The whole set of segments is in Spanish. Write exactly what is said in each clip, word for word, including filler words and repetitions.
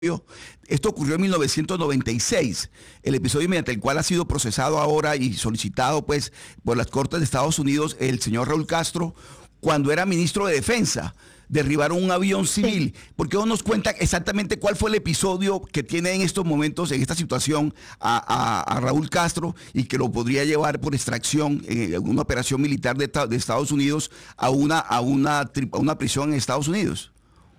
Esto ocurrió en mil novecientos noventa y seis, el episodio mediante el cual ha sido procesado ahora y solicitado pues por las Cortes de Estados Unidos el señor Raúl Castro cuando era ministro de Defensa. Derribaron un avión civil. Sí. ¿Por qué no nos cuenta exactamente cuál fue el episodio que tiene en estos momentos, en esta situación, a, a, a Raúl Castro y que lo podría llevar por extracción en una operación militar de, de Estados Unidos a una, a, una, a una prisión en Estados Unidos?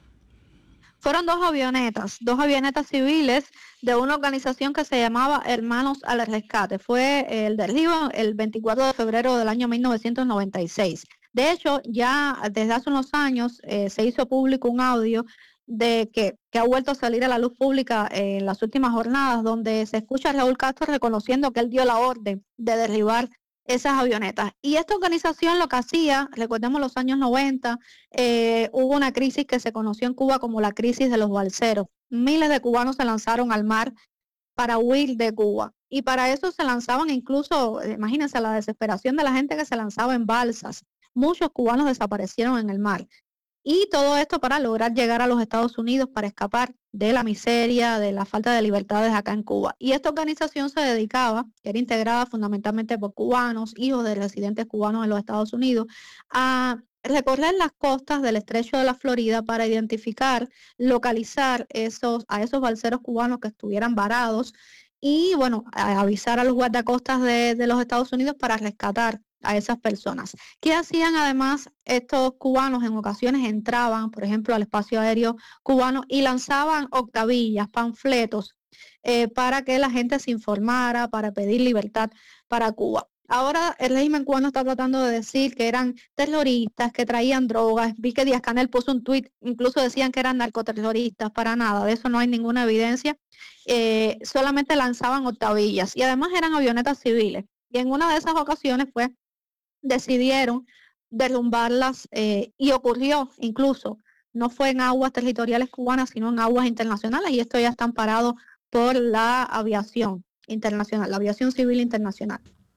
Fueron dos avionetas, dos avionetas civiles de una organización que se llamaba Hermanos al Rescate. Fue el derribo el veinticuatro de febrero del año mil novecientos noventa y seis. De hecho, ya desde hace unos años eh, se hizo público un audio de que, que ha vuelto a salir a la luz pública eh, en las últimas jornadas, donde se escucha a Raúl Castro reconociendo que él dio la orden de derribar esas avionetas. Y esta organización lo que hacía, recordemos los años noventa, eh, hubo una crisis que se conoció en Cuba como la crisis de los balseros. Miles de cubanos se lanzaron al mar para huir de Cuba. Y para eso se lanzaban incluso, imagínense la desesperación de la gente que se lanzaba en balsas. Muchos cubanos desaparecieron en el mar. Y todo esto para lograr llegar a los Estados Unidos, para escapar de la miseria, de la falta de libertades acá en Cuba. Y esta organización se dedicaba, que era integrada fundamentalmente por cubanos, hijos de residentes cubanos en los Estados Unidos, a recorrer las costas del estrecho de la Florida para identificar, localizar esos, a esos balseros cubanos que estuvieran varados y, bueno, a avisar a los guardacostas de, de los Estados Unidos para rescatar a esas personas. ¿Qué hacían además estos cubanos? En ocasiones entraban, por ejemplo, al espacio aéreo cubano y lanzaban octavillas, panfletos, eh, para que la gente se informara, para pedir libertad para Cuba. Ahora el régimen cubano está tratando de decir que eran terroristas, que traían drogas. Vi que Díaz-Canel puso un tuit, incluso decían que eran narcoterroristas. Para nada, de eso no hay ninguna evidencia. Eh, solamente lanzaban octavillas y además eran avionetas civiles. Y en una de esas ocasiones fue decidieron derrumbarlas eh, y ocurrió incluso, no fue en aguas territoriales cubanas, sino en aguas internacionales, y esto ya está amparado por la aviación internacional, la aviación civil internacional.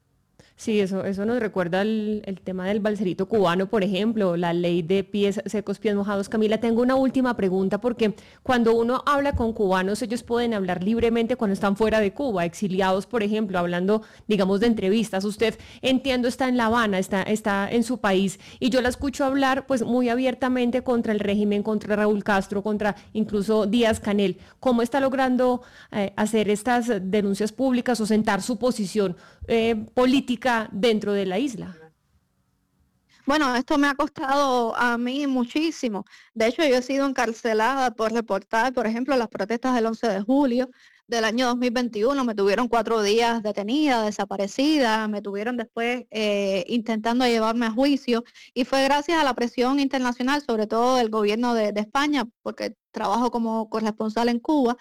Sí, eso, eso nos recuerda el, el tema del balserito cubano, por ejemplo, la ley de pies secos, pies mojados. Camila, tengo una última pregunta, porque cuando uno habla con cubanos, ellos pueden hablar libremente cuando están fuera de Cuba, exiliados, por ejemplo, hablando, digamos, de entrevistas. Usted, entiendo, está en La Habana, está, está en su país, y yo la escucho hablar, pues, muy abiertamente contra el régimen, contra Raúl Castro, contra incluso Díaz-Canel. ¿Cómo está logrando eh, hacer estas denuncias públicas o sentar su posición eh, política dentro de la isla? Bueno, esto me ha costado a mí muchísimo. De hecho, yo he sido encarcelada por reportar, por ejemplo, las protestas del once de julio del año dos mil veintiuno. Me tuvieron cuatro días detenida, desaparecida, me tuvieron después eh, intentando llevarme a juicio, y fue gracias a la presión internacional, sobre todo del gobierno de, de España, porque trabajo como corresponsal en Cuba,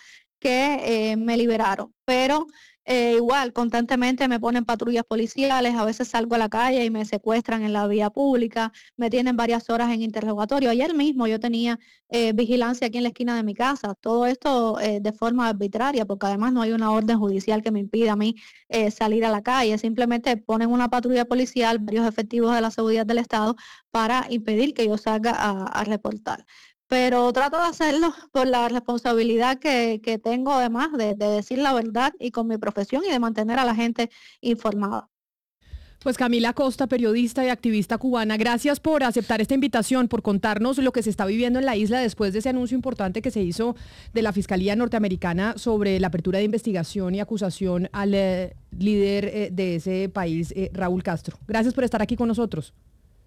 que eh, me liberaron. Pero Eh, igual, constantemente me ponen patrullas policiales, a veces salgo a la calle y me secuestran en la vía pública, me tienen varias horas en interrogatorio. Ayer mismo yo tenía eh, vigilancia aquí en la esquina de mi casa, todo esto eh, de forma arbitraria, porque además no hay una orden judicial que me impida a mí eh, salir a la calle, simplemente ponen una patrulla policial, varios efectivos de la seguridad del Estado, para impedir que yo salga a, a reportar. Pero trato de hacerlo por la responsabilidad que, que tengo, además de, de decir la verdad, y con mi profesión, y de mantener a la gente informada. Pues Camila Costa, periodista y activista cubana, gracias por aceptar esta invitación, por contarnos lo que se está viviendo en la isla después de ese anuncio importante que se hizo de la Fiscalía Norteamericana sobre la apertura de investigación y acusación al eh, líder eh, de ese país, eh, Raúl Castro. Gracias por estar aquí con nosotros.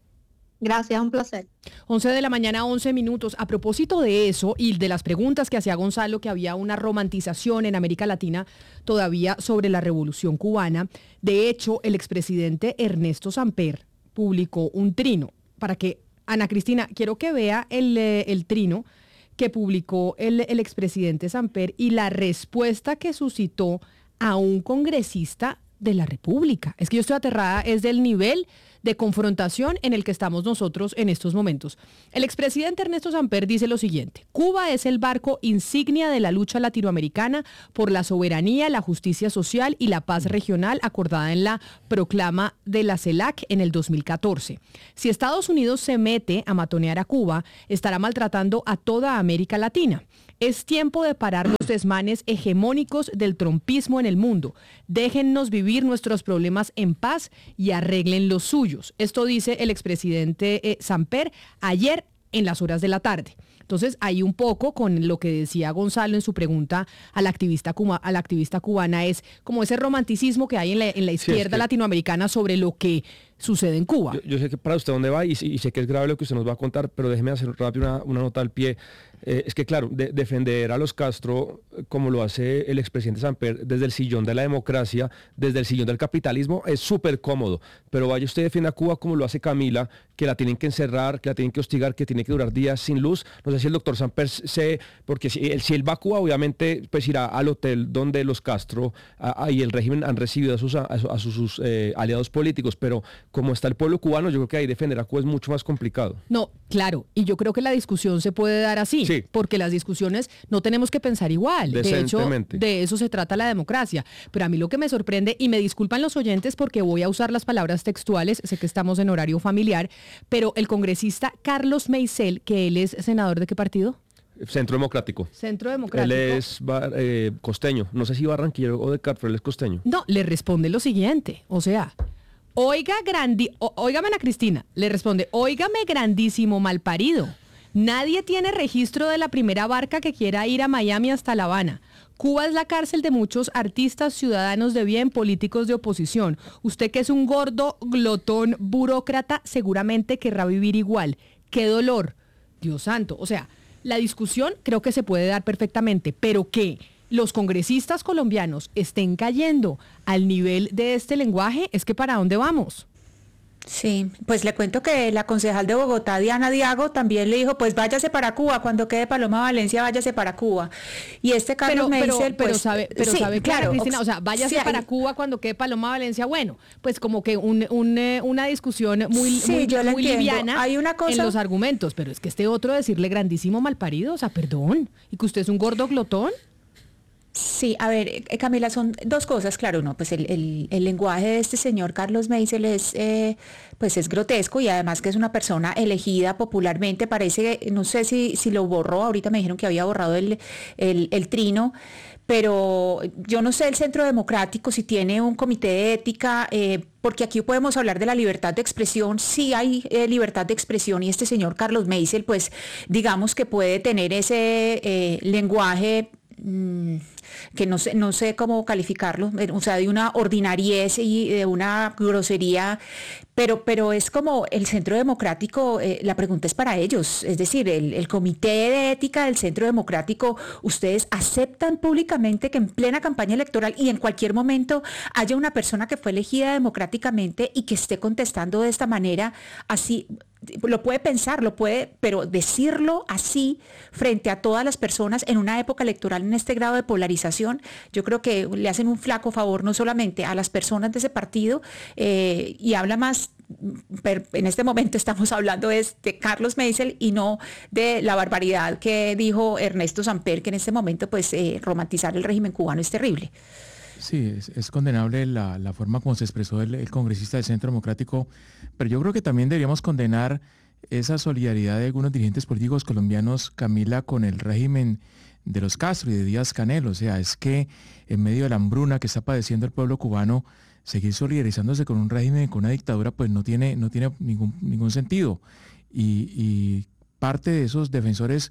Gracias, un placer. once de la mañana, once minutos. A propósito de eso y de las preguntas que hacía Gonzalo, que había una romantización en América Latina todavía sobre la Revolución Cubana, de hecho, el expresidente Ernesto Samper publicó un trino, para que, Ana Cristina, quiero que vea el, el trino que publicó el, el expresidente Samper y la respuesta que suscitó a un congresista de la República. Es que yo estoy aterrada, es del nivel de confrontación en el que estamos nosotros en estos momentos. El expresidente Ernesto Samper dice lo siguiente: Cuba es el barco insignia de la lucha latinoamericana por la soberanía, la justicia social y la paz regional acordada en la proclama de la CELAC en el dos mil catorce. Si Estados Unidos se mete a matonear a Cuba, estará maltratando a toda América Latina. Es tiempo de parar los desmanes hegemónicos del trumpismo en el mundo. Déjennos vivir nuestros problemas en paz y arreglen los suyos. Esto dice el expresidente eh, Samper ayer en las horas de la tarde. Entonces, ahí un poco con lo que decía Gonzalo en su pregunta a la activista, cuba, a la activista cubana, es como ese romanticismo que hay en la, en la izquierda sí, es que... latinoamericana sobre lo que sucede en Cuba. Yo, yo sé que para usted dónde va y, y sé que es grave lo que usted nos va a contar, pero déjeme hacer rápido una, una nota al pie. Eh, es que claro, de, defender a los Castro, como lo hace el expresidente Samper, desde el sillón de la democracia, desde el sillón del capitalismo, es súper cómodo. Pero vaya usted defiende a Cuba como lo hace Camila, que la tienen que encerrar, que la tienen que hostigar, que tiene que durar días sin luz. No sé si el doctor Samper se... Porque si él, si él va a Cuba, obviamente pues irá al hotel donde los Castro a, a, y el régimen han recibido a sus, a, a sus, sus eh, aliados políticos, pero como está el pueblo cubano, yo creo que ahí defender a Cuba es mucho más complicado. No, claro, y yo creo que la discusión se puede dar así, sí. Porque las discusiones no tenemos que pensar igual. De hecho, de eso se trata la democracia. Pero a mí lo que me sorprende, y me disculpan los oyentes porque voy a usar las palabras textuales, sé que estamos en horario familiar, pero el congresista Carlos Meisel, que él es senador ¿de qué partido? Centro Democrático. Centro Democrático. Él es eh, costeño, no sé si barranquillero o de Carfor, él es costeño. No, le responde lo siguiente, o sea... Oiga, grandi, o, óigame Ana Cristina, le responde, óigame grandísimo malparido. Nadie tiene registro de la primera barca que quiera ir a Miami hasta La Habana. Cuba es la cárcel de muchos artistas, ciudadanos de bien, políticos de oposición. Usted que es un gordo, glotón, burócrata, seguramente querrá vivir igual. ¡Qué dolor! Dios santo. O sea, la discusión creo que se puede dar perfectamente, pero ¿qué? Los congresistas colombianos estén cayendo al nivel de este lenguaje, es que ¿para dónde vamos? Sí, pues le cuento que la concejal de Bogotá, Diana Diago, también le dijo, pues váyase para Cuba, cuando quede Paloma Valencia, váyase para Cuba. Y este Carlos pero, Meisel, pero, pues... Pero sabe, pero sí, sabe claro, Cristina, o sea, váyase sí, para hay... Cuba cuando quede Paloma Valencia, bueno, pues como que un, un, una discusión muy, sí, muy, yo muy liviana hay una cosa... en los argumentos, pero es que este otro decirle grandísimo malparido, o sea, perdón, y que usted es un gordo glotón. Sí, a ver, Camila, son dos cosas, claro, no, pues el, el, el lenguaje de este señor Carlos Meisel es, eh, pues es grotesco y además que es una persona elegida popularmente, parece, no sé si, si lo borró, ahorita me dijeron que había borrado el, el, el trino, pero yo no sé el Centro Democrático si tiene un comité de ética, eh, porque aquí podemos hablar de la libertad de expresión, sí hay eh, libertad de expresión y este señor Carlos Meisel, pues digamos que puede tener ese eh, lenguaje mmm, que no sé, no sé cómo calificarlo, o sea, de una ordinariez y de una grosería, pero, pero es como el Centro Democrático, eh, la pregunta es para ellos, es decir, el, el Comité de Ética del Centro Democrático, ¿ustedes aceptan públicamente que en plena campaña electoral y en cualquier momento haya una persona que fue elegida democráticamente y que esté contestando de esta manera así? Lo puede pensar, lo puede, pero decirlo así frente a todas las personas en una época electoral en este grado de polarización, yo creo que le hacen un flaco favor no solamente a las personas de ese partido eh, y habla más, pero en este momento estamos hablando de, de Carlos Meisel y no de la barbaridad que dijo Ernesto Samper, que en este momento pues eh, romantizar el régimen cubano es terrible. Sí, es, es condenable la, la forma como se expresó el, el congresista del Centro Democrático, pero yo creo que también deberíamos condenar esa solidaridad de algunos dirigentes políticos colombianos, Camila, con el régimen de los Castro y de Díaz Canel. O sea, es que en medio de la hambruna que está padeciendo el pueblo cubano, seguir solidarizándose con un régimen, con una dictadura, pues no tiene, no tiene ningún, ningún sentido. Y, y parte de esos defensores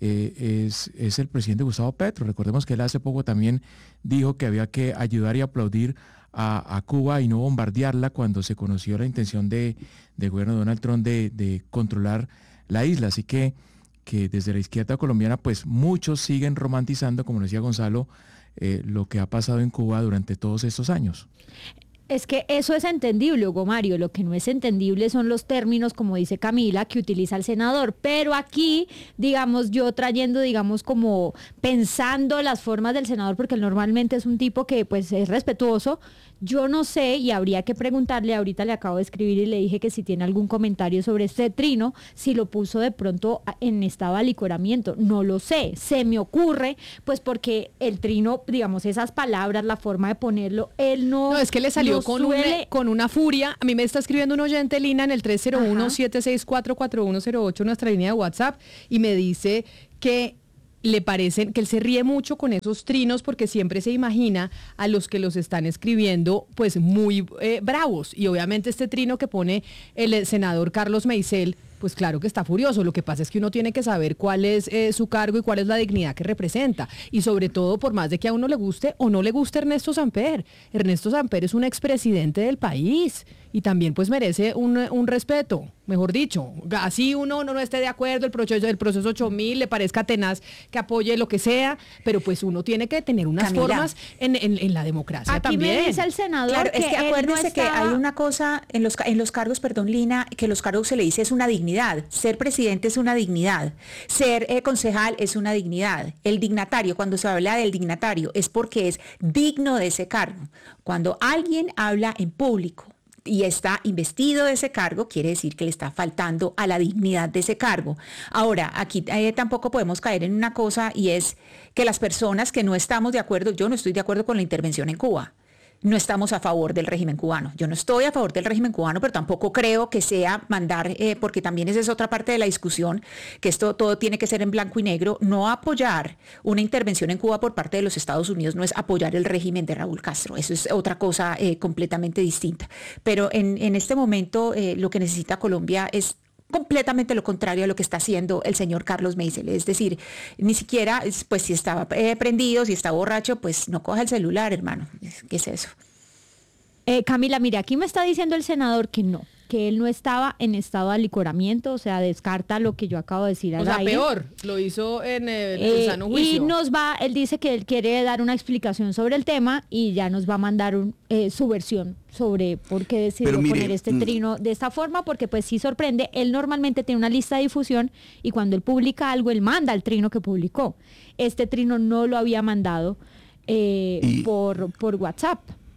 eh, es, es el presidente Gustavo Petro. Recordemos que él hace poco también dijo que había que ayudar y aplaudir a, a Cuba y no bombardearla cuando se conoció la intención de, del gobierno de Donald Trump de, de controlar la isla. Así que, que desde la izquierda colombiana, pues muchos siguen romantizando, como decía Gonzalo, eh, lo que ha pasado en Cuba durante todos estos años. Es que eso es entendible, Hugo Mario. Lo que no es entendible son los términos, como dice Camila, que utiliza el senador. Pero aquí, digamos, yo trayendo, digamos, como pensando las formas del senador, porque él normalmente es un tipo que pues es respetuoso. Yo no sé, y habría que preguntarle, ahorita le acabo de escribir y le dije que si tiene algún comentario sobre este trino, si lo puso de pronto en estado de alicoramiento. No lo sé, se me ocurre, pues porque el trino, digamos, esas palabras, la forma de ponerlo, él no... No, es que le salió no con, suele... una, con una furia. A mí me está escribiendo un oyente, Lina, en el tres cero uno, siete seis cuatro, cuatro uno cero ocho, nuestra línea de WhatsApp, y me dice que le parecen, que él se ríe mucho con esos trinos porque siempre se imagina a los que los están escribiendo pues muy eh, bravos. Y obviamente este trino que pone el senador Carlos Meisel, pues claro que está furioso. Lo que pasa es que uno tiene que saber cuál es eh, su cargo y cuál es la dignidad que representa. Y sobre todo, por más de que a uno le guste o no le guste Ernesto Samper. Ernesto Samper es un expresidente del país y también pues merece un, un respeto, mejor dicho. Así uno no, no esté de acuerdo, el proceso, el proceso ocho mil le parezca tenaz, que apoye lo que sea, pero pues uno tiene que tener unas Camila, formas en, en, en la democracia aquí también. me dice el senador Claro, que es que él acuérdese no estaba... que hay una cosa en los, en los cargos, perdón, Lina, que los cargos se le dice es una dignidad. Ser presidente es una dignidad. Ser eh, concejal es una dignidad. El dignatario, cuando se habla del dignatario, es porque es digno de ese cargo. Cuando alguien habla en público y está investido de ese cargo, quiere decir que le está faltando a la dignidad de ese cargo. Ahora, aquí eh, tampoco podemos caer en una cosa, y es que las personas que no estamos de acuerdo, yo no estoy de acuerdo con la intervención en Cuba. No estamos a favor del régimen cubano. Yo no estoy a favor del régimen cubano, pero tampoco creo que sea mandar, eh, porque también esa es otra parte de la discusión, que esto todo tiene que ser en blanco y negro. No apoyar una intervención en Cuba por parte de los Estados Unidos no es apoyar el régimen de Raúl Castro. Eso es otra cosa eh, completamente distinta. Pero en, en este momento eh, lo que necesita Colombia es completamente lo contrario a lo que está haciendo el señor Carlos Meisel. Es decir, ni siquiera, pues si estaba eh, prendido, si está borracho, pues no coja el celular, hermano. ¿Qué es eso? Eh, Camila, mire, aquí me está diciendo el senador que no, que él no estaba en estado de alicoramiento, o sea, descarta lo que yo acabo de decir al O sea, aire. peor, lo hizo en el, Eh, el sano juicio. y nos va, él dice que él quiere dar una explicación sobre el tema y ya nos va a mandar un, eh, su versión sobre por qué decidió Pero mire, poner este mm. trino de esta forma, porque pues sí sorprende. Él normalmente tiene una lista de difusión y cuando él publica algo, él manda el trino que publicó. Este trino no lo había mandado eh, Y- por, por WhatsApp.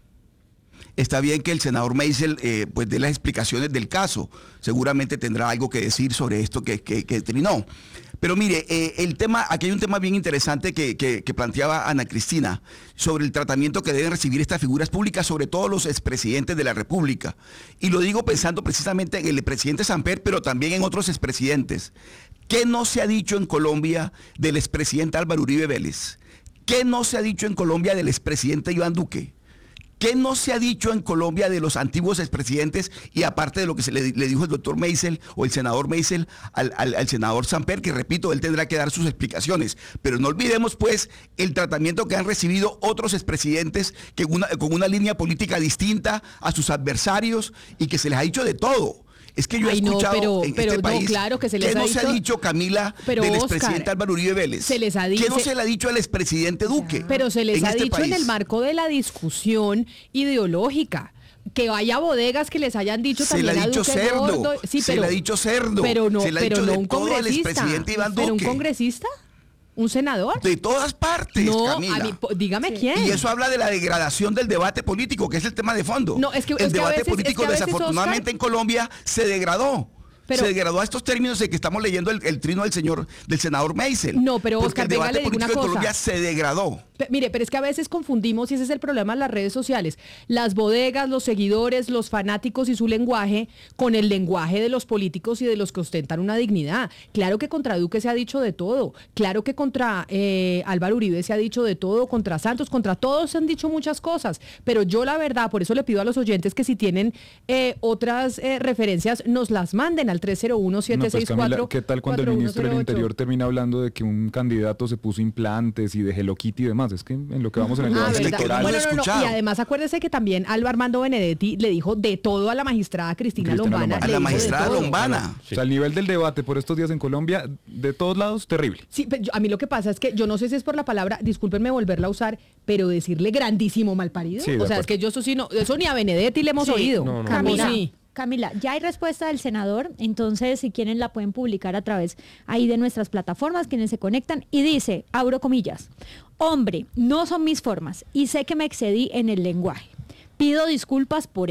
Está bien que el senador Meisel eh, pues dé las explicaciones del caso. Seguramente tendrá algo que decir sobre esto que, que, que trinó. Pero mire, eh, el tema, aquí hay un tema bien interesante que, que, que planteaba Ana Cristina sobre el tratamiento que deben recibir estas figuras públicas, sobre todo los expresidentes de la República. Y lo digo pensando precisamente en el presidente Samper, pero también en otros expresidentes. ¿Qué no se ha dicho en Colombia del expresidente Álvaro Uribe Vélez? ¿Qué no se ha dicho en Colombia del expresidente Iván Duque? ¿Qué no se ha dicho en Colombia de los antiguos expresidentes y aparte de lo que se le, le dijo el doctor Meisel o el senador Meisel al, al, al senador Samper, que repito, él tendrá que dar sus explicaciones? Pero no olvidemos pues el tratamiento que han recibido otros expresidentes que una, con una línea política distinta a sus adversarios y que se les ha dicho de todo. Es que yo Ay, he no, escuchado pero- en pero este no, país claro que se les ¿qué ha no se ha dicho? dicho, Camila, Pero, del Oscar, expresidente Álvaro Uribe Vélez? se les ha ¿Qué dicho- no se le ha dicho al expresidente Duque? Pero se les en ha este dicho país? en el marco de la discusión ideológica. Que vaya a bodegas que les hayan dicho Se le también ha a dicho Duque cerdo, gordo. Sí, se pero, le ha dicho cerdo, pero no, se le ha pero dicho no de un todo al congresista. expresidente Iván ¿Pero un Duque. congresista? ¿Un senador? De todas partes, No, Camila. a mí, po- dígame quién. Y eso habla de la degradación del debate político, que es el tema de fondo. No, es que- el es que a debate veces- es político, que a veces, desafortunadamente, Oscar- en Colombia se degradó. Pero- se degradó a estos términos de que estamos leyendo el, el trino del señor, del senador Meisel. No, pero, Porque Oscar, el venga, debate le digo político una en Colombia cosa. se degradó. Pe- Mire, pero es que a veces confundimos, y ese es el problema en las redes sociales, las bodegas, los seguidores, los fanáticos y su lenguaje con el lenguaje de los políticos y de los que ostentan una dignidad. Claro que contra Duque se ha dicho de todo, claro que contra eh, Álvaro Uribe se ha dicho de todo, contra Santos, contra todos se han dicho muchas cosas, pero yo la verdad, por eso le pido a los oyentes que si tienen eh, otras eh, referencias, nos las manden al tres cero uno, siete No, pues, seis Camila, cuatro, ¿qué tal cuando el ministro del Interior termina hablando de que un candidato se puso implantes y de Hello Kitty y demás? Es que en lo que vamos en el Ah, debate ¿verdad? electoral... Bueno, no, no, escuchado. y además acuérdese que también Alba Armando Benedetti le dijo de todo a la magistrada Cristina, Cristina Lombana. Lombana. A le la dijo de magistrada todo. Lombana. O sea, el nivel del debate por estos días en Colombia, de todos lados, terrible. Sí, pero yo- a mí lo que pasa es que yo no sé si es por la palabra, discúlpenme volverla a usar, pero decirle grandísimo malparido. Sí, de o sea, acuerdo. es que yo eso sí no, eso ni a Benedetti le hemos Sí. oído. No, no, Camila, ¿Cómo sí? Camila, ya hay respuesta del senador, entonces si quieren la pueden publicar a través ahí de nuestras plataformas, quienes se conectan, y dice, abro comillas, hombre, no son mis formas y sé que me excedí en el lenguaje. Pido disculpas por eso.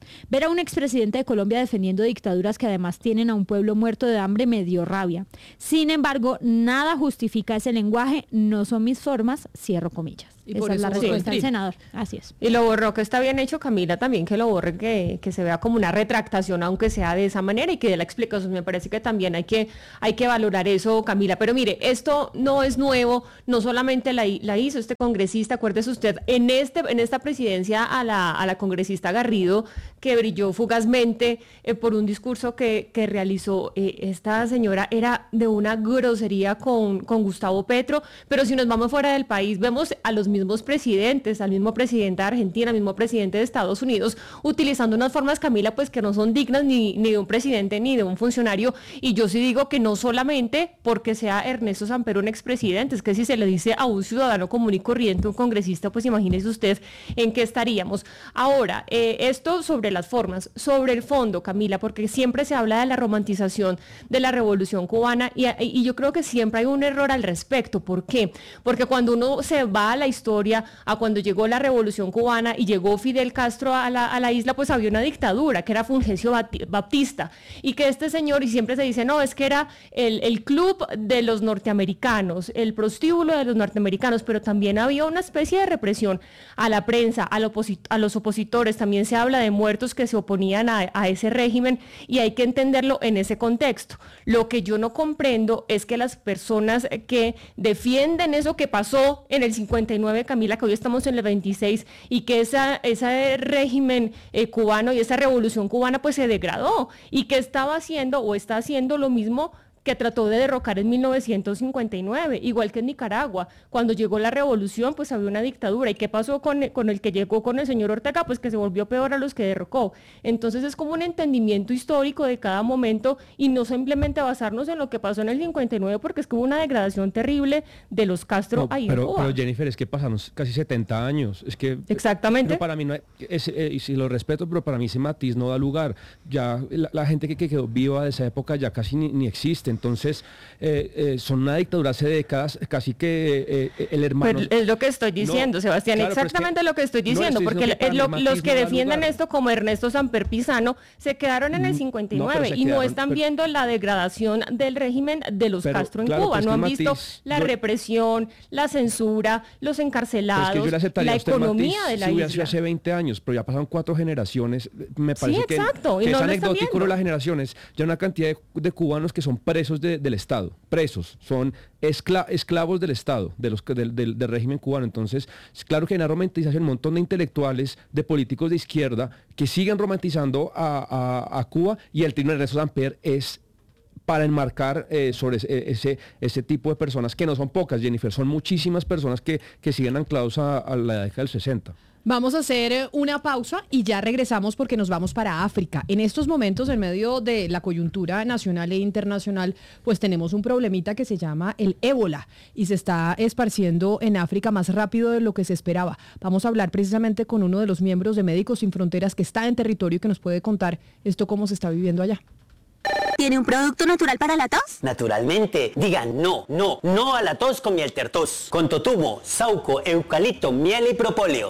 Ver a un expresidente de Colombia defendiendo dictaduras que además tienen a un pueblo muerto de hambre me dio rabia. Sin embargo, nada justifica ese lenguaje, no son mis formas, cierro comillas. Y Esa por es eso la votó respuesta el del T R I. senador. Así es. Y lo borró, que está bien hecho, Camila, también que lo borre, que, que se vea como una retractación, aunque sea de esa manera, y que dé la explicación. Me parece que también hay que, hay que valorar eso, Camila. Pero mire, esto no es nuevo, no solamente la, la hizo este congresista, acuérdese usted, en, este, en esta presidencia a la, a la congresista Garrido, que brilló fugazmente eh, por un discurso que, que realizó eh, esta señora, era de una grosería con, con Gustavo Petro, pero si nos vamos fuera del país, vemos a los mismos presidentes, al mismo presidente de Argentina, al mismo presidente de Estados Unidos, utilizando unas formas, Camila, pues que no son dignas ni, ni de un presidente ni de un funcionario, y yo sí digo que no solamente porque sea Ernesto Samper un expresidente, es que si se le dice a un ciudadano común y corriente, un congresista, pues imagínese usted en qué estaríamos. Ahora, eh, esto sobre las formas, sobre el fondo, Camila, porque siempre se habla de la romantización de la Revolución Cubana, y, y yo creo que siempre hay un error al respecto. ¿Por qué? Porque cuando uno se va a la historia, a cuando llegó la Revolución Cubana y llegó Fidel Castro a la, a la isla, pues había una dictadura, que era Fulgencio Baptista, y que este señor, y siempre se dice, no, es que era el, el club de los norteamericanos, el prostíbulo de los norteamericanos, pero también había una especie de represión a la prensa, a, lo a los opositores, también se habla de muertos que se oponían a, a ese régimen, y hay que entenderlo en ese contexto. Lo que yo no comprendo es que las personas que defienden eso que pasó en el cincuenta y nueve, Camila, que hoy estamos en el veintiséis, y que esa, ese régimen eh, cubano y esa revolución cubana pues se degradó, y que estaba haciendo o está haciendo lo mismo que trató de derrocar en mil novecientos cincuenta y nueve, igual que en Nicaragua. Cuando llegó la revolución, pues había una dictadura. ¿Y qué pasó con, con el que llegó con el señor Ortega? Pues que se volvió peor a los que derrocó. Entonces es como un entendimiento histórico de cada momento, y no simplemente basarnos en lo que pasó en el cincuenta y nueve, porque es que hubo una degradación terrible de los Castro no, ahí pero, en Cuba. Pero Jennifer, es que pasaron casi setenta años. Es que, exactamente. Pero para mí, no hay, es, eh, y si lo respeto, pero para mí ese matiz no da lugar. Ya la, la gente que, que quedó viva de esa época ya casi ni, ni existe. Entonces, eh, eh, son una dictadura hace décadas, casi que eh, el hermano... Pero es lo que estoy diciendo, no, Sebastián, claro, exactamente es que lo que estoy diciendo, no estoy porque que lo, los que defienden lugar. esto, como Ernesto Samper Pisano, se quedaron en el cincuenta y nueve no, y quedaron, no están pero, viendo la degradación del régimen de los pero, Castro en claro, Cuba, no han visto matiz, la yo, represión, la censura, los encarcelados, es que la economía de la si isla. Sido hace veinte años, pero ya pasaron cuatro generaciones, me parece sí, que, exacto, que y es no anecdótico de las generaciones, ya una cantidad de, de cubanos que son presos de, del Estado, presos, son escla, esclavos del Estado, de los, del, del, del régimen cubano. Entonces, es claro que hay una romantización, un montón de intelectuales, de políticos de izquierda, que siguen romantizando a, a, a Cuba, y el trino de Ernesto Samper es para enmarcar eh, sobre ese, ese, ese tipo de personas, que no son pocas, Jennifer, son muchísimas personas que, que siguen anclados a, a la década del sesenta. Vamos a hacer una pausa y ya regresamos, porque nos vamos para África. En estos momentos, en medio de la coyuntura nacional e internacional, pues tenemos un problemita que se llama el ébola y se está esparciendo en África más rápido de lo que se esperaba. Vamos a hablar precisamente con uno de los miembros de Médicos Sin Fronteras que está en territorio y que nos puede contar esto cómo se está viviendo allá. ¿Tiene un producto natural para la tos? Naturalmente. Digan no, no, no a la tos con miel tertos. Con totumo, sauco, eucalipto, miel y propóleo.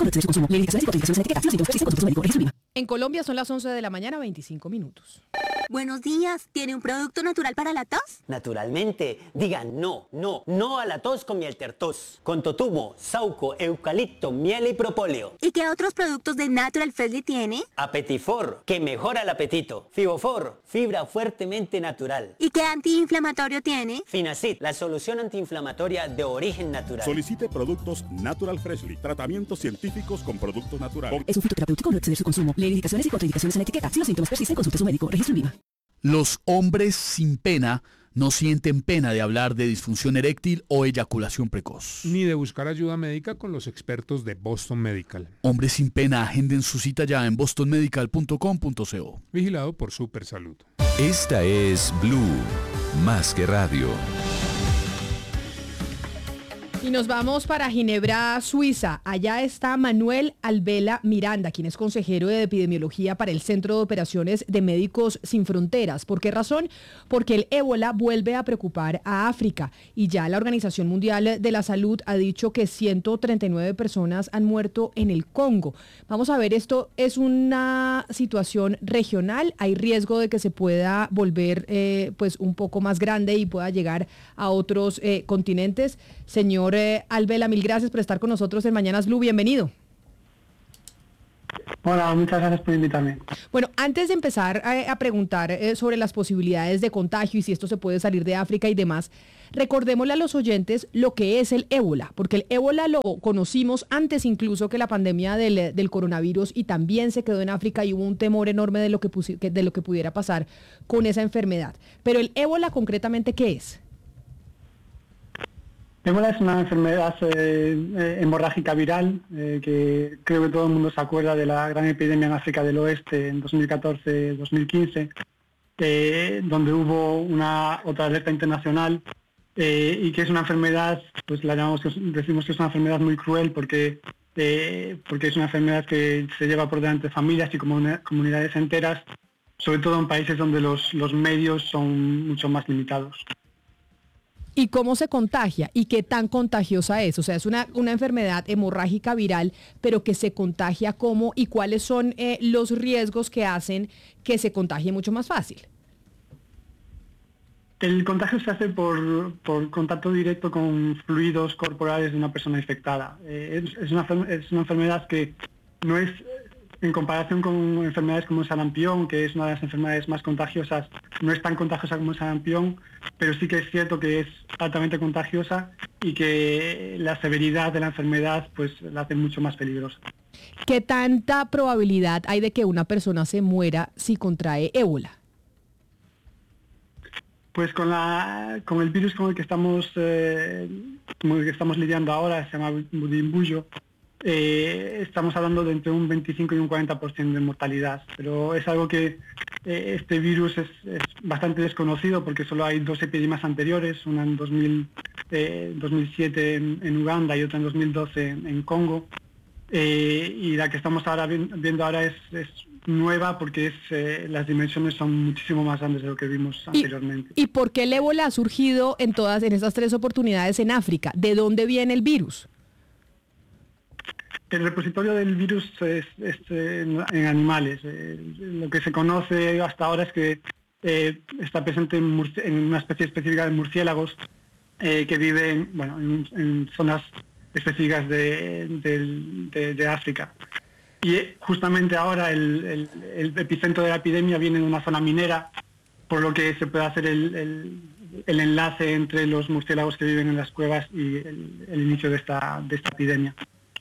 En Colombia son las once de la mañana, veinticinco minutos. Buenos días. ¿Tiene un producto natural para la tos? Naturalmente. Digan no, no, no a la tos con miel tertos. Con totumo, sauco, eucalipto, miel y propóleo. ¿Y qué otros productos de Natural Freshly tiene? Apetifor, que mejora el apetito. Fibofor, fibra fuertemente natural. ¿Y qué antiinflamatorio tiene? Finacid, la solución antiinflamatoria de origen natural. Solicite productos Natural Freshly, tratamientos científicos con productos naturales. Es un fitoterapéutico, no exceder su consumo. Lee indicaciones y contraindicaciones en etiqueta. Si los síntomas persisten, consulte a su médico. Registro en Viva. Los hombres sin pena no sienten pena de hablar de disfunción eréctil o eyaculación precoz. Ni de buscar ayuda médica con los expertos de Boston Medical. Hombres sin pena, agenden su cita ya en boston medical punto com punto co. Vigilado por Supersalud. Esta es Blue, más que radio. Y nos vamos para Ginebra, Suiza. Allá está Manuel Albela Miranda, quien es consejero de epidemiología para el Centro de Operaciones de Médicos Sin Fronteras. ¿Por qué razón? Porque el ébola vuelve a preocupar a África y ya la Organización Mundial de la Salud ha dicho que ciento treinta y nueve personas han muerto en el Congo. Vamos a ver, esto es una situación regional. Hay riesgo de que se pueda volver eh, pues un poco más grande y pueda llegar a otros eh, continentes. Señor eh, Albela, mil gracias por estar con nosotros en Mañanas Blue. Bienvenido. Hola, muchas gracias por invitarme. Bueno, antes de empezar a, a preguntar eh, sobre las posibilidades de contagio y si esto se puede salir de África y demás, recordémosle a los oyentes lo que es el ébola, porque el ébola lo conocimos antes incluso que la pandemia del, del coronavirus y también se quedó en África y hubo un temor enorme de lo que, pusi- de lo que pudiera pasar con esa enfermedad. Pero el ébola concretamente, ¿qué es? Ébola es una enfermedad eh, eh, hemorrágica viral, eh, que creo que todo el mundo se acuerda de la gran epidemia en África del Oeste en dos mil catorce dos mil quince, eh, donde hubo una otra alerta internacional eh, y que es una enfermedad, pues la llamamos, decimos que es una enfermedad muy cruel porque, eh, porque es una enfermedad que se lleva por delante familias y comuni- comunidades enteras, sobre todo en países donde los, los medios son mucho más limitados. ¿Y cómo se contagia? ¿Y qué tan contagiosa es? O sea, es una, una enfermedad hemorrágica viral, pero que se contagia ¿cómo? ¿Y cuáles son eh, los riesgos que hacen que se contagie mucho más fácil? El contagio se hace por, por contacto directo con fluidos corporales de una persona infectada. Eh, es, es, una, es una enfermedad que no es, en comparación con enfermedades como el sarampión, que es una de las enfermedades más contagiosas, no es tan contagiosa como el sarampión, pero sí que es cierto que es altamente contagiosa y que la severidad de la enfermedad pues la hace mucho más peligrosa. ¿Qué tanta probabilidad hay de que una persona se muera si contrae ébola? Pues con la con el virus con el que estamos eh, con el que estamos lidiando ahora, se llama Budimbuyo, eh, estamos hablando de entre un veinticinco y un cuarenta por ciento de mortalidad, pero es algo que eh, este virus es, es bastante desconocido porque solo hay dos epidemias anteriores, una en dos mil, eh, dos mil siete en, en Uganda y otra en dos mil doce en, en Congo, eh, y la que estamos ahora vi- viendo ahora es, es nueva porque es, eh, las dimensiones son muchísimo más grandes de lo que vimos anteriormente. ¿Y por qué el ébola ha surgido en todas en estas tres oportunidades en África? ¿De dónde viene el virus? El repositorio del virus es, es eh, en, en animales. Eh, lo que se conoce hasta ahora es que eh, está presente en, murci- en una especie específica de murciélagos eh, que viven bueno, en, en zonas específicas de, de, de, de África. Y eh, justamente ahora el, el, el epicentro de la epidemia viene de una zona minera, por lo que se puede hacer el, el, el enlace entre los murciélagos que viven en las cuevas y el, el inicio de esta, de esta epidemia.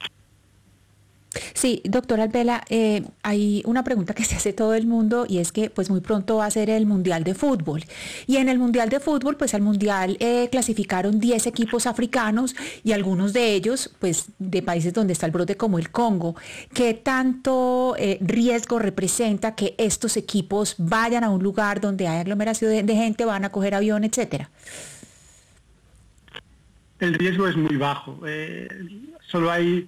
Sí, doctora Albela, eh, hay una pregunta que se hace todo el mundo y es que pues muy pronto va a ser el Mundial de Fútbol. Y en el Mundial de Fútbol, pues al Mundial eh, clasificaron diez equipos africanos y algunos de ellos pues de países donde está el brote como el Congo. ¿Qué tanto eh, riesgo representa que estos equipos vayan a un lugar donde hay aglomeración de, de gente, van a coger avión, etcétera? El riesgo es muy bajo. Eh, solo hay...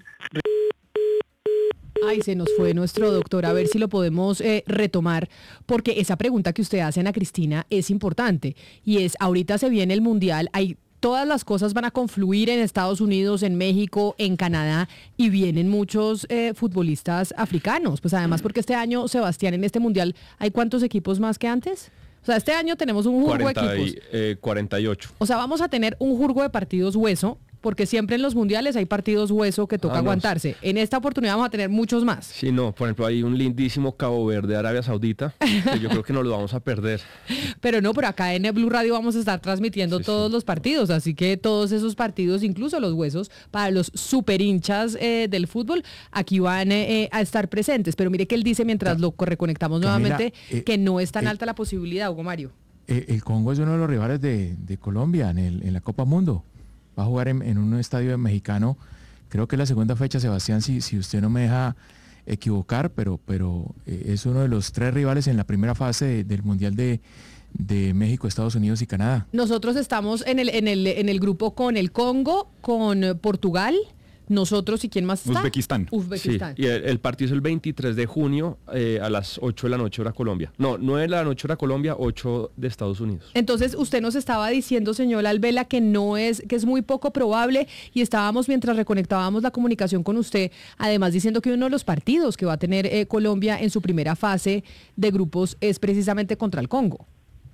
Ay, se nos fue nuestro doctor, a ver si lo podemos eh, retomar, porque esa pregunta que usted hace, Ana Cristina, es importante y es, ahorita se viene el Mundial, hay todas las cosas van a confluir en Estados Unidos, en México, en Canadá y vienen muchos eh, futbolistas africanos, pues además porque este año, Sebastián, en este Mundial, ¿hay cuántos equipos más que antes? O sea, este año tenemos un jurgo de cuarenta y, equipos. eh, cuarenta y ocho. O sea, vamos a tener un jurgo de partidos hueso, porque siempre en los mundiales hay partidos hueso que toca Ah, no. aguantarse. En esta oportunidad vamos a tener muchos más. Sí, no, por ejemplo, hay un lindísimo Cabo Verde, Arabia Saudita, que yo creo que nos lo vamos a perder. Pero no, por acá en Blue Radio vamos a estar transmitiendo sí, todos sí. los partidos, así que todos esos partidos, incluso los huesos, para los super hinchas eh, del fútbol, aquí van eh, a estar presentes. Pero mire que él dice, mientras lo reconectamos Camila, nuevamente, eh, que no es tan eh, alta la posibilidad, Hugo Mario. Eh, el Congo es uno de los rivales de, de Colombia en, el, en la Copa Mundo. Va a jugar en, en un estadio mexicano, creo que es la segunda fecha, Sebastián, si, si usted no me deja equivocar, pero, pero eh, es uno de los tres rivales en la primera fase de, del Mundial de, de México, Estados Unidos y Canadá. Nosotros estamos en el, en el, en el grupo con el Congo, con Portugal, nosotros y ¿quién más está? Uzbekistán. Uzbekistán. Sí, y el, el partido es el veintitrés de junio eh, a las ocho de la noche hora Colombia. No, nueve de la noche hora Colombia, ocho de Estados Unidos. Entonces usted nos estaba diciendo, señor Alvela, que no es, que es muy poco probable, y estábamos mientras reconectábamos la comunicación con usted, además diciendo que uno de los partidos que va a tener eh, Colombia en su primera fase de grupos es precisamente contra el Congo.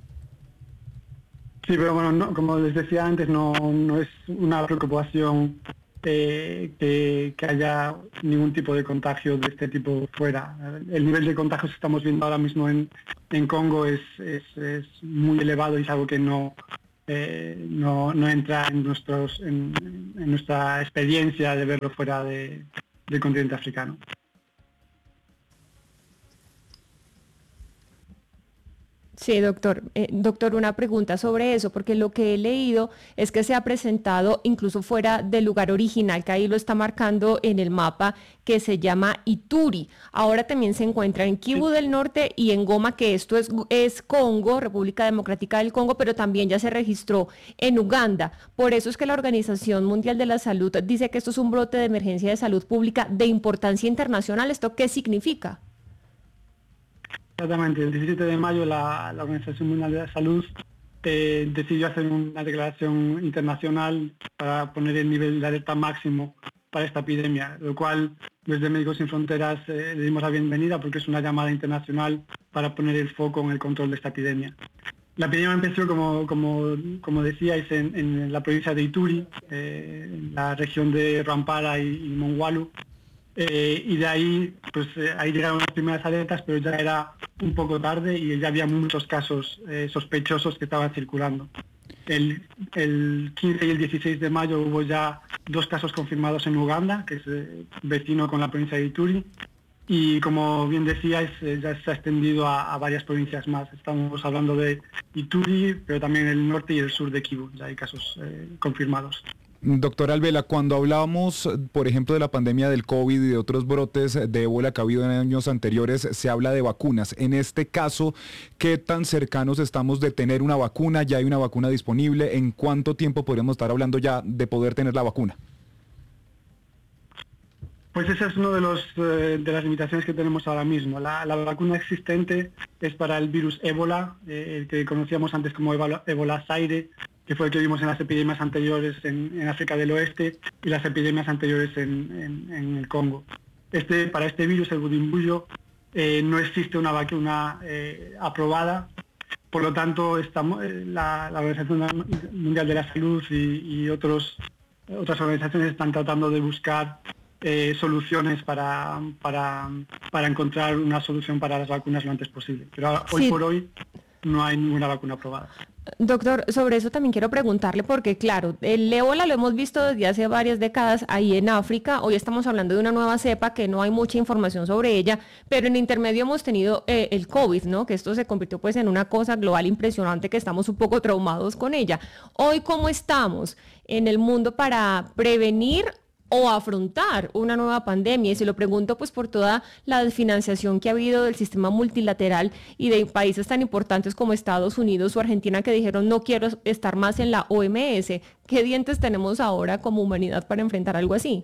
Sí, pero bueno, no, como les decía antes, no, no es una preocupación eh, que, que haya ningún tipo de contagio de este tipo fuera. El nivel de contagios que estamos viendo ahora mismo en, en Congo es, es, es muy elevado y es algo que no, eh, no, no entra en, nuestros, en, en nuestra experiencia de verlo fuera de, del continente africano. Sí, doctor. Eh, doctor, una pregunta sobre eso, porque lo que he leído es que se ha presentado incluso fuera del lugar original, que ahí lo está marcando en el mapa, que se llama Ituri. Ahora también se encuentra en Kivu del Norte y en Goma, que esto es, es Congo, República Democrática del Congo, pero también ya se registró en Uganda. Por eso es que la Organización Mundial de la Salud dice que esto es un brote de emergencia de salud pública de importancia internacional. ¿Esto qué significa? Exactamente, el diecisiete de mayo la, la Organización Mundial de la Salud eh, decidió hacer una declaración internacional para poner el nivel de alerta máximo para esta epidemia, lo cual desde Médicos Sin Fronteras eh, le dimos la bienvenida porque es una llamada internacional para poner el foco en el control de esta epidemia. La epidemia empezó, como, como, como decíais, en, en la provincia de Ituri, eh, en la región de Rwampara y, y Mongualu. Eh, y de ahí, pues eh, ahí llegaron las primeras alertas, pero ya era un poco tarde y ya había muchos casos eh, sospechosos que estaban circulando. El, el quince y el dieciséis de mayo hubo ya dos casos confirmados en Uganda, que es eh, vecino con la provincia de Ituri, y como bien decíais, eh, ya se ha extendido a, a varias provincias más. Estamos hablando de Ituri, pero también el norte y el sur de Kivu, ya hay casos eh, confirmados. Doctor Alvela, cuando hablábamos, por ejemplo, de la pandemia del COVID y de otros brotes de ébola que ha habido en años anteriores, se habla de vacunas. En este caso, ¿qué tan cercanos estamos de tener una vacuna? ¿Ya hay una vacuna disponible? ¿En cuánto tiempo podríamos estar hablando ya de poder tener la vacuna? Pues esa es una de, los, eh, de las limitaciones que tenemos ahora mismo. La, la vacuna existente es para el virus ébola, eh, el que conocíamos antes como ébola, ébola Zaire, que fue el que vimos en las epidemias anteriores en, en África del Oeste y las epidemias anteriores en, en, en el Congo. Este, para este virus, el Budimbuyo, eh, no existe una vacuna eh, aprobada, por lo tanto estamos, eh, la, la Organización Mundial de la Salud y, y otros, otras organizaciones están tratando de buscar eh, soluciones para, para, para encontrar una solución para las vacunas lo antes posible. Pero hoy Sí. por hoy no hay ninguna vacuna aprobada. Doctor, sobre eso también quiero preguntarle porque, claro, el ébola lo hemos visto desde hace varias décadas ahí en África. Hoy estamos hablando de una nueva cepa que no hay mucha información sobre ella, pero en intermedio hemos tenido eh, el COVID, ¿no? Que esto se convirtió pues en una cosa global impresionante que estamos un poco traumados con ella. Hoy, ¿cómo estamos en el mundo para prevenir o afrontar una nueva pandemia? Y se lo pregunto pues por toda la desfinanciación que ha habido del sistema multilateral y de países tan importantes como Estados Unidos o Argentina que dijeron no quiero estar más en la O M S. ¿Qué dientes tenemos ahora como humanidad para enfrentar algo así?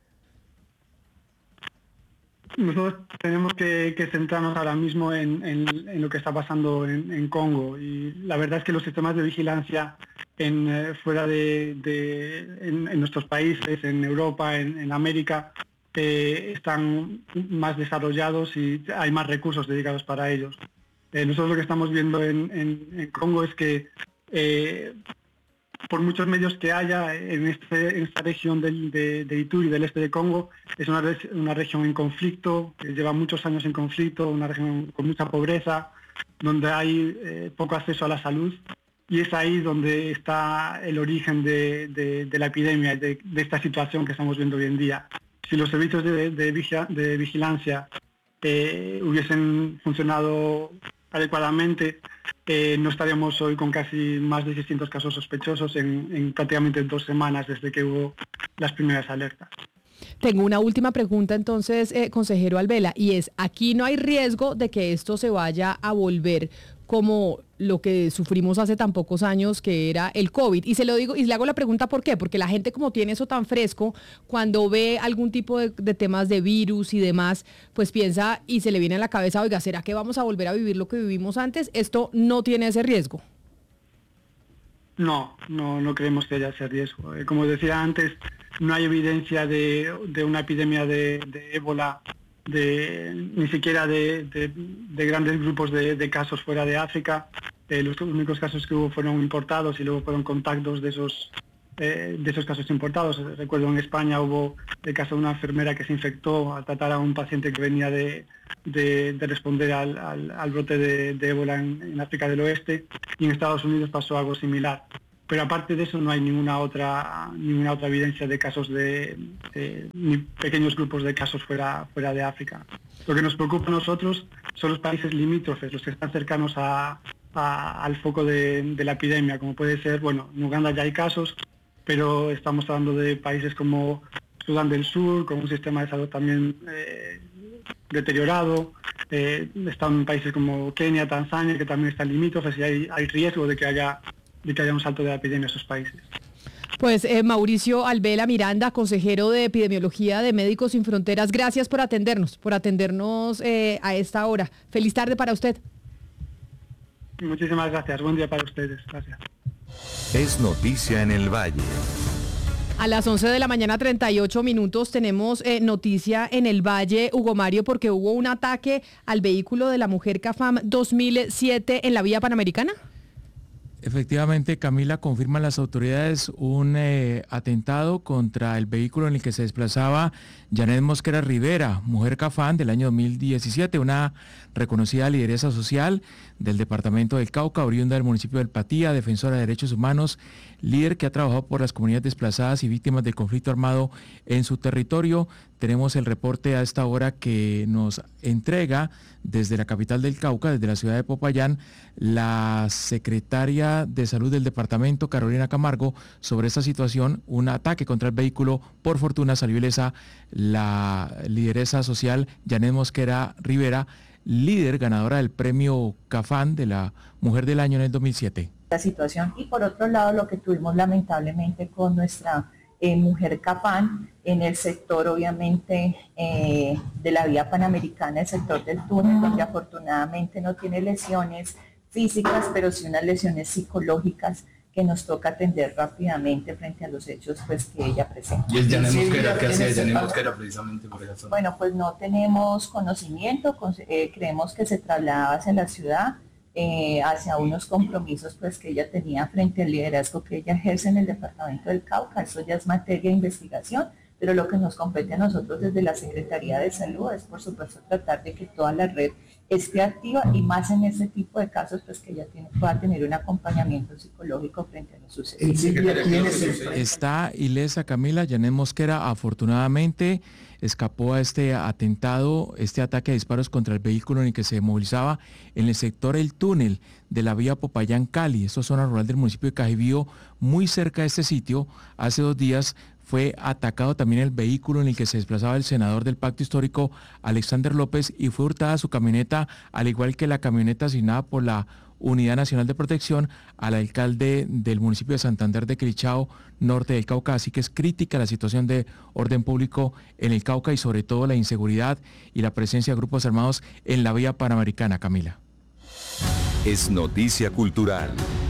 Nosotros tenemos que, que centrarnos ahora mismo en, en, en lo que está pasando en, en Congo, y la verdad es que los sistemas de vigilancia en, eh, fuera de, de en, en nuestros países, en Europa, en, en América, eh, están más desarrollados y hay más recursos dedicados para ellos. Eh, nosotros lo que estamos viendo en, en, en Congo es que eh, por muchos medios que haya en, este, en esta región del, de, de Ituri, del este de Congo, es una, una región en conflicto, que lleva muchos años en conflicto, una región con mucha pobreza, donde hay eh, poco acceso a la salud, y es ahí donde está el origen de, de, de la epidemia, de, de esta situación que estamos viendo hoy en día. Si los servicios de, de, vigila, de vigilancia eh, hubiesen funcionado adecuadamente, eh, no estaríamos hoy con casi más de seiscientos casos sospechosos en, en prácticamente dos semanas desde que hubo las primeras alertas. Tengo una última pregunta entonces, eh, consejero Alvela, y es, aquí no hay riesgo de que esto se vaya a volver como lo que sufrimos hace tan pocos años, que era el COVID. Y se lo digo, y le hago la pregunta ¿por qué? Porque la gente, como tiene eso tan fresco, cuando ve algún tipo de, de temas de virus y demás, pues piensa y se le viene a la cabeza, oiga, ¿será que vamos a volver a vivir lo que vivimos antes? Esto no tiene ese riesgo. No, no, no creemos que haya ese riesgo. Eh, como decía antes, no hay evidencia de, de una epidemia de, de ébola, de, ni siquiera de, de, de grandes grupos de, de casos fuera de África. Eh, los únicos casos que hubo fueron importados y luego fueron contactos de esos, eh, de esos casos importados. Recuerdo en España hubo el caso de una enfermera que se infectó al tratar a un paciente que venía de, de, de responder al, al, al brote de, de ébola en, en África del Oeste, y en Estados Unidos pasó algo similar. Pero aparte de eso no hay ninguna otra ninguna otra evidencia de casos de, de ni pequeños grupos de casos fuera fuera de África. Lo que nos preocupa a nosotros son los países limítrofes, los que están cercanos a, a, al foco de, de la epidemia, como puede ser, bueno, en Uganda ya hay casos, pero estamos hablando de países como Sudán del Sur, con un sistema de salud también eh, deteriorado. Eh, están países como Kenia, Tanzania, que también están limítrofes, y hay, hay riesgo de que haya de que haya un salto de la epidemia en esos países. Pues eh, Mauricio Albela Miranda, consejero de Epidemiología de Médicos Sin Fronteras, gracias por atendernos, por atendernos eh, a esta hora. Feliz tarde para usted. Muchísimas gracias, buen día para ustedes. Gracias. Es noticia en el Valle. A las once de la mañana, treinta y ocho minutos, tenemos eh, noticia en el Valle, Hugo Mario, porque hubo un ataque al vehículo de la mujer CAFAM dos mil siete en la vía Panamericana. Efectivamente, Camila, confirman las autoridades un eh, atentado contra el vehículo en el que se desplazaba Janet Mosquera Rivera, mujer CAFAM del año dos mil diecisiete, una reconocida lideresa social del departamento del Cauca, oriunda del municipio del Patía, defensora de derechos humanos, líder que ha trabajado por las comunidades desplazadas y víctimas del conflicto armado en su territorio. Tenemos el reporte a esta hora que nos entrega desde la capital del Cauca, desde la ciudad de Popayán, la secretaria de Salud del departamento, Carolina Camargo, sobre esta situación, un ataque contra el vehículo. Por fortuna salió ilesa la lideresa social Janet Mosquera Rivera, líder ganadora del premio CAFAM de la Mujer del Año en el dos mil siete. La situación, y por otro lado lo que tuvimos lamentablemente con nuestra eh, mujer CAFAM en el sector obviamente eh, de la vía Panamericana, el sector del túnel, donde afortunadamente no tiene lesiones físicas, pero sí unas lesiones psicológicas que nos toca atender rápidamente frente a los hechos pues que ella presenta. ¿Y es Janet Mosquera? ¿Qué hacía Janet Mosquera precisamente por esa zona? Bueno, pues no tenemos conocimiento, con, eh, creemos que se trasladaba hacia la ciudad, eh, hacia unos compromisos pues que ella tenía frente al liderazgo que ella ejerce en el departamento del Cauca. Eso ya es materia de investigación, pero lo que nos compete a nosotros desde la Secretaría de Salud es por supuesto tratar de que toda la red esté activa, y más en ese tipo de casos pues que ella tiene, pueda tener un acompañamiento psicológico frente a los sucedidos. Está ilesa, Camila. Janet Mosquera afortunadamente escapó a este atentado, este ataque a disparos contra el vehículo en el que se movilizaba en el sector El Túnel de la vía Popayán-Cali. Esto es zona rural del municipio de Cajibío, muy cerca de este sitio. Hace dos días fue atacado también el vehículo en el que se desplazaba el senador del Pacto Histórico, Alexander López, y fue hurtada su camioneta, al igual que la camioneta asignada por la Unidad Nacional de Protección al alcalde del municipio de Santander de Quilichao, norte del Cauca. Así que es crítica la situación de orden público en el Cauca y sobre todo la inseguridad y la presencia de grupos armados en la vía Panamericana, Camila. Es noticia cultural.